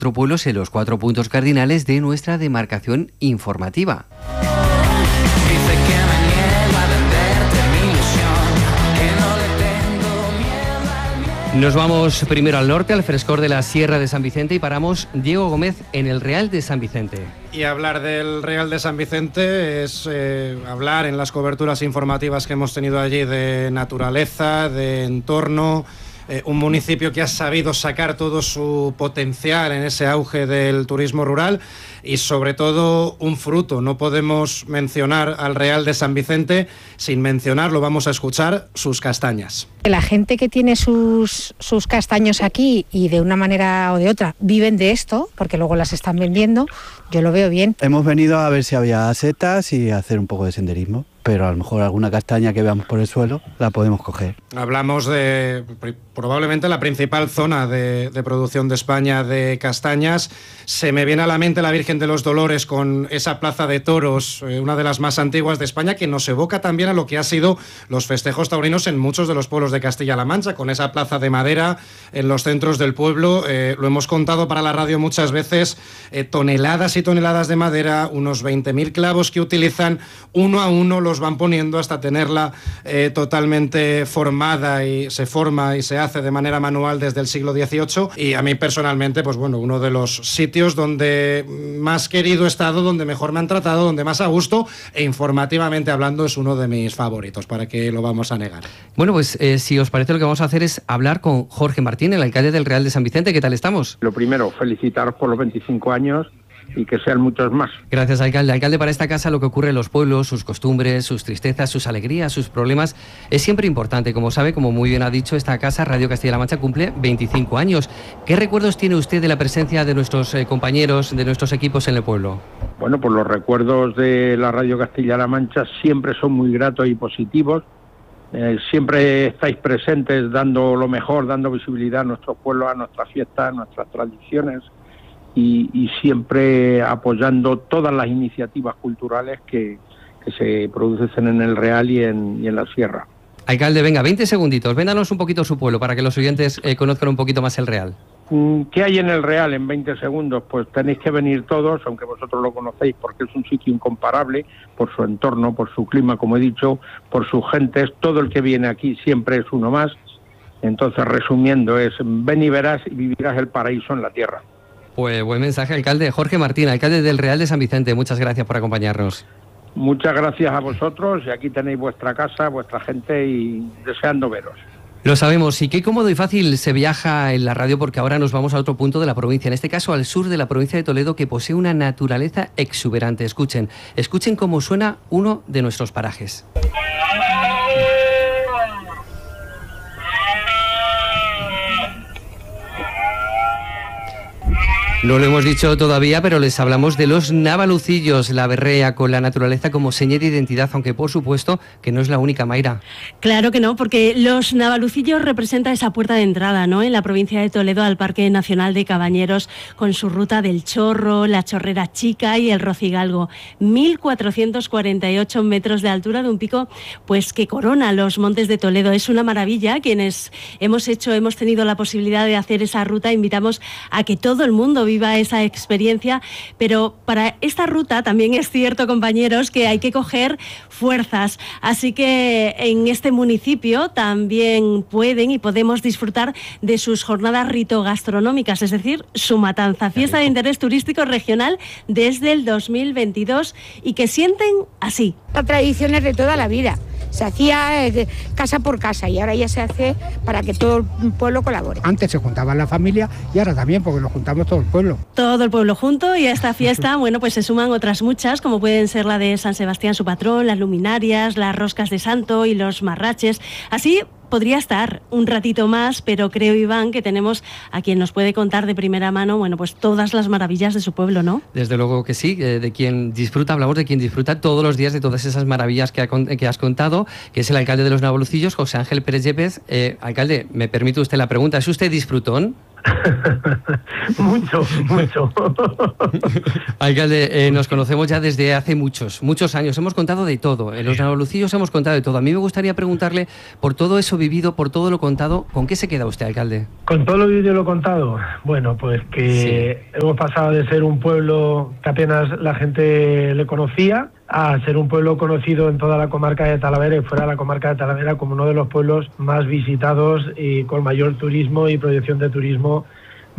pueblos en los 4 puntos cardinales de nuestra demarcación informativa. Nos vamos primero al norte, al frescor de la Sierra de San Vicente, y paramos, Diego Gómez, en el Real de San Vicente. Y hablar del Real de San Vicente es hablar en las coberturas informativas que hemos tenido allí de naturaleza, de entorno, un municipio que ha sabido sacar todo su potencial en ese auge del turismo rural y sobre todo un fruto. No podemos mencionar al Real de San Vicente sin mencionarlo, vamos a escuchar sus castañas. La gente que tiene sus castaños aquí y de una manera o de otra viven de esto, porque luego las están vendiendo, yo lo veo bien. Hemos venido a ver si había setas y a hacer un poco de senderismo, pero a lo mejor alguna castaña que veamos por el suelo la podemos coger. Hablamos de probablemente la principal zona de producción de España de castañas. Se me viene a la mente la Virgen de los Dolores con esa plaza de toros, una de las más antiguas de España, que nos evoca también a lo que ha sido los festejos taurinos en muchos de los pueblos de Castilla-La Mancha, con esa plaza de madera en los centros del pueblo. Lo hemos contado para la radio muchas veces, toneladas y toneladas de madera, unos 20.000 clavos que utilizan uno a uno, los van poniendo hasta tenerla totalmente formada, y se forma y se hace de manera manual desde el siglo XVIII. Y a mí personalmente, pues bueno, uno de los sitios donde más querido he estado, donde mejor me han tratado, donde más a gusto, e informativamente hablando es uno de mis favoritos, para que lo vamos a negar. Bueno, pues si os parece, lo que vamos a hacer es hablar con Jorge Martín, el alcalde del Real de San Vicente. ¿Qué tal estamos? Lo primero, felicitaros por los 25 años y que sean muchos más. Gracias, alcalde. Alcalde, para esta casa lo que ocurre en los pueblos, sus costumbres, sus tristezas, sus alegrías, sus problemas, es siempre importante. Como sabe, como muy bien ha dicho, esta casa, Radio Castilla-La Mancha, cumple 25 años. ¿Qué recuerdos tiene usted de la presencia de nuestros compañeros, de nuestros equipos en el pueblo? Bueno, pues los recuerdos de la Radio Castilla-La Mancha siempre son muy gratos y positivos. Siempre estáis presentes dando lo mejor, dando visibilidad a nuestro pueblo, a nuestras fiestas, a nuestras tradiciones, y siempre apoyando todas las iniciativas culturales que se producen en el Real y en la Sierra. Alcalde, venga, 20 segunditos, véndanos un poquito su pueblo para que los oyentes conozcan un poquito más el Real. ¿Qué hay en el Real en 20 segundos? Pues tenéis que venir todos, aunque vosotros lo conocéis, porque es un sitio incomparable por su entorno, por su clima, como he dicho, por sus gentes. Todo el que viene aquí siempre es uno más. Entonces, resumiendo, es ven y verás y vivirás el paraíso en la tierra. Pues buen mensaje, alcalde. Jorge Martín, alcalde del Real de San Vicente, muchas gracias por acompañarnos. Muchas gracias a vosotros, y aquí tenéis vuestra casa, vuestra gente, y deseando veros. Lo sabemos, y qué cómodo y fácil se viaja en la radio, porque ahora nos vamos a otro punto de la provincia, en este caso al sur de la provincia de Toledo, que posee una naturaleza exuberante. Escuchen cómo suena uno de nuestros parajes. No lo hemos dicho todavía, pero les hablamos de los navalucillos, la berrea con la naturaleza como seña de identidad, aunque por supuesto que no es la única, Mayra. Claro que no, porque los navalucillos representan esa puerta de entrada, ¿no?, en la provincia de Toledo al Parque Nacional de Cabañeros, con su ruta del Chorro, la Chorrera Chica y el Rocigalgo. 1.448 metros de altura de un pico pues que corona los montes de Toledo. Es una maravilla. Quienes hemos tenido la posibilidad de hacer esa ruta, invitamos a que todo el mundo viva esa experiencia, pero para esta ruta también es cierto, compañeros, que hay que coger fuerzas, así que en este municipio también pueden y podemos disfrutar de sus jornadas ritogastronómicas, es decir, su matanza, fiesta de interés turístico regional desde el 2022, y que sienten así. Las tradiciones de toda la vida. Se hacía casa por casa y ahora ya se hace para que todo el pueblo colabore. Antes se juntaban la familia y ahora también, porque nos juntamos todo el pueblo. Todo el pueblo junto, y a esta fiesta, bueno, pues se suman otras muchas, como pueden ser la de San Sebastián, su patrón, las luminarias, las roscas de santo y los marraches. Así podría estar un ratito más, pero creo, Iván, que tenemos a quien nos puede contar de primera mano, bueno, pues todas las maravillas de su pueblo, ¿no? Desde luego que sí, de quien disfruta, hablamos de quien disfruta todos los días de todas esas maravillas que has contado, que es el alcalde de los Navalucillos, José Ángel Pérez Yepes. Alcalde, me permite usted la pregunta, ¿es usted disfrutón? Mucho. Alcalde, nos conocemos ya desde hace muchos años. Hemos contado de todo. En los Navalucillos hemos contado de todo. A mí me gustaría preguntarle, por todo eso vivido, por todo lo contado, ¿con qué se queda usted, alcalde? Con todo lo vivido y lo contado, bueno, pues que hemos pasado de ser un pueblo que apenas la gente le conocía a ser un pueblo conocido en toda la comarca de Talavera y fuera de la comarca de Talavera como uno de los pueblos más visitados y con mayor turismo y proyección de turismo